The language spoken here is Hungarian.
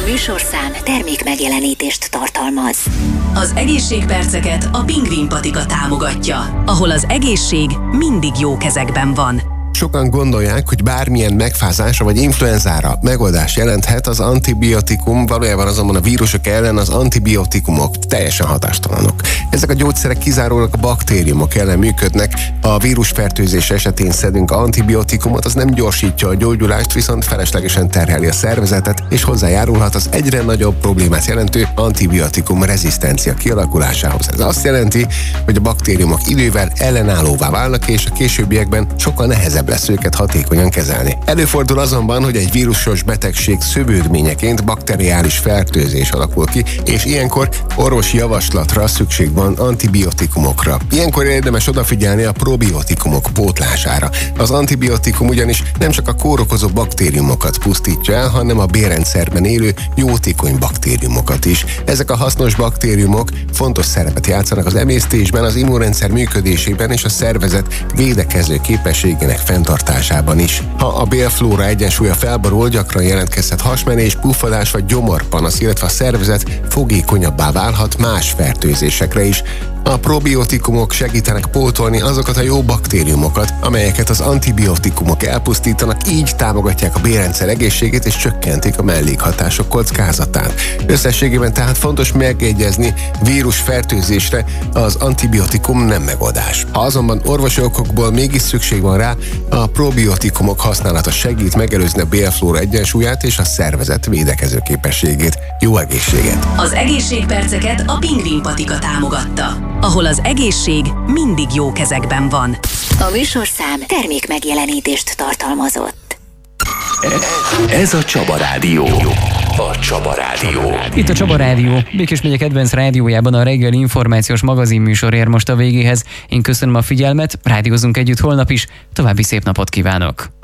műsorszám termék megjelenítést tartalmaz. Az egészségperceket a Pingvin patika támogatja, ahol az egészség mindig jó kezekben van. Sokan gondolják, hogy bármilyen megfázásra vagy influenzára megoldás jelenthet az antibiotikum, valójában azonban a vírusok ellen az antibiotikumok teljesen hatástalanok. Ezek a gyógyszerek kizárólag a baktériumok ellen működnek, ha a vírusfertőzés esetén szedünk antibiotikumot, az nem gyorsítja a gyógyulást, viszont feleslegesen terheli a szervezetet, és hozzájárulhat az egyre nagyobb problémát jelentő antibiotikum rezisztencia kialakulásához. Ez azt jelenti, hogy a baktériumok idővel ellenállóvá válnak, és a későbbiekben sokkal nehezebb lesz őket hatékonyan kezelni. Előfordul azonban, hogy egy vírusos betegség szövődményeként bakteriális fertőzés alakul ki, és ilyenkor orvosi javaslatra szükség van antibiotikumokra. Ilyenkor érdemes odafigyelni a probiotikumok pótlására. Az antibiotikum ugyanis nem csak a kórokozó baktériumokat pusztítja el, hanem a bélrendszerben élő jótékony baktériumokat is. Ezek a hasznos baktériumok fontos szerepet játszanak az emésztésben, az immunrendszer működésében és a szervezet védekező képességének fenntartásában is. Ha a bélflóra egyensúlya felborul, gyakran jelentkezhet hasmenés, puffadás vagy gyomorpanasz, illetve a szervezet fogékonyabbá válhat más fertőzésekre is. A probiotikumok segítenek pótolni azokat a jó baktériumokat, amelyeket az antibiotikumok elpusztítanak, így támogatják a bélrendszer egészségét és csökkentik a mellékhatások kockázatát. Összességében tehát fontos megjegyezni, vírusfertőzésre az antibiotikum nem megoldás. Ha azonban orvosi okokból mégis szükség van rá, a probiotikumok használata segít megelőzni a bélflóra egyensúlyát és a szervezet védekező képességét. Jó egészséget! Az egészségperceket a Pingvin patika támogatta, ahol az egészség mindig jó kezekben van. A műsorszám termék megjelenítést tartalmazott. Ez a Csaba Rádió. A Csaba Rádió. Itt a Csaba Rádió. Békés megyek kedvenc rádiójában a reggeli információs magazinműsor ér most a végéhez. Én köszönöm a figyelmet, rádiózunk együtt holnap is. További szép napot kívánok!